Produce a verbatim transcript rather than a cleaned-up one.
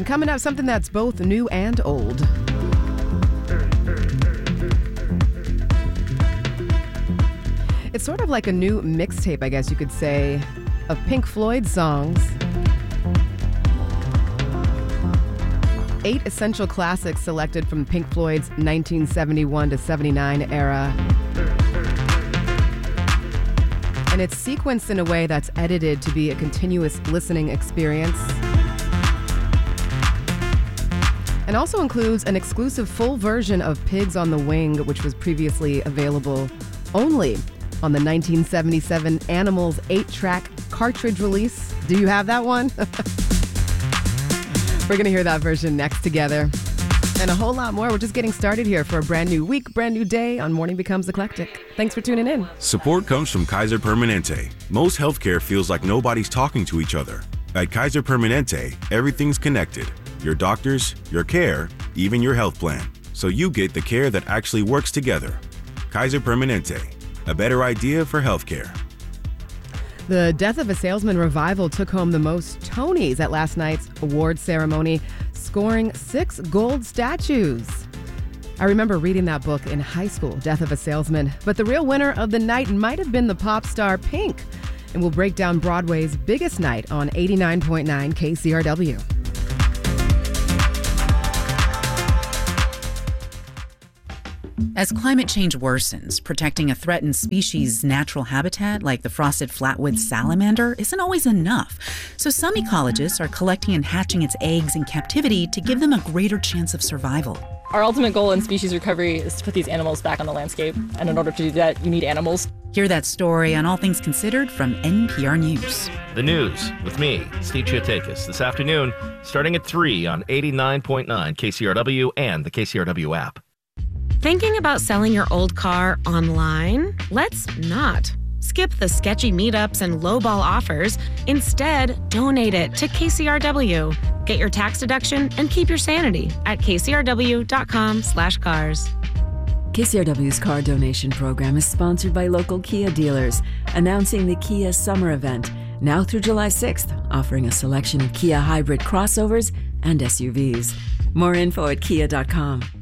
coming up, something that's both new and old. It's sort of like a new mixtape, I guess you could say, of Pink Floyd songs. Eight essential classics selected from Pink Floyd's nineteen seventy-one to seventy-nine era. And it's sequenced in a way that's edited to be a continuous listening experience. And also includes an exclusive full version of Pigs on the Wing, which was previously available only on the nineteen seventy-seven Animals eight-track cartridge release. Do you have that one? We're going to hear that version next together. And a whole lot more. We're just getting started here for a brand new week, brand new day on Morning Becomes Eclectic. Thanks for tuning in. Support comes from Kaiser Permanente. Most healthcare feels like nobody's talking to each other. At Kaiser Permanente, everything's connected. Your doctors, your care, even your health plan. So you get the care that actually works together. Kaiser Permanente, a better idea for healthcare. The Death of a Salesman revival took home the most Tonys at last night's award ceremony, scoring six gold statues. I remember reading that book in high school, Death of a Salesman, but the real winner of the night might have been the pop star Pink, and we'll break down Broadway's biggest night on eighty-nine point nine K C R W. As climate change worsens, protecting a threatened species' natural habitat like the frosted flatwood salamander isn't always enough. So some ecologists are collecting and hatching its eggs in captivity to give them a greater chance of survival. Our ultimate goal in species recovery is to put these animals back on the landscape. And in order to do that, you need animals. Hear that story on All Things Considered from N P R News. The news with me, Steve Chiotakis, this afternoon, starting at three on eighty-nine point nine K C R W and the K C R W app. Thinking about selling your old car online? Let's not. Skip the sketchy meetups and lowball offers. Instead, donate it to K C R W. Get your tax deduction and keep your sanity at kcrw.com slash cars. K C R W's car donation program is sponsored by local Kia dealers, announcing the Kia Summer Event, now through July sixth, offering a selection of Kia hybrid crossovers and S U Vs. More info at kia dot com.